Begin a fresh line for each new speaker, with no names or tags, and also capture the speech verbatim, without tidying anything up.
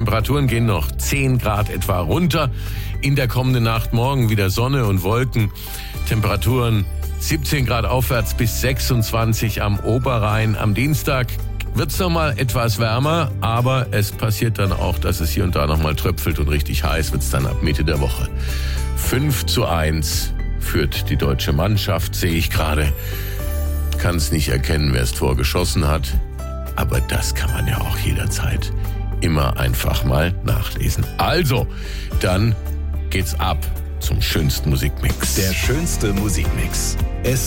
Temperaturen gehen noch zehn Grad etwa runter. In der kommenden Nacht morgen wieder Sonne und Wolken. Temperaturen siebzehn Grad aufwärts bis sechsundzwanzig am Oberrhein. Am Dienstag wird es nochmal etwas wärmer, aber es passiert dann auch, dass es hier und da nochmal tröpfelt und richtig heiß wird es dann ab Mitte der Woche. fünf zu eins führt die deutsche Mannschaft, sehe ich gerade. Kann es nicht erkennen, wer das Tor geschossen hat, aber das kann man ja auch jederzeit immer einfach mal nachlesen. Also, dann geht's ab zum schönsten Musikmix.
Der schönste Musikmix. Es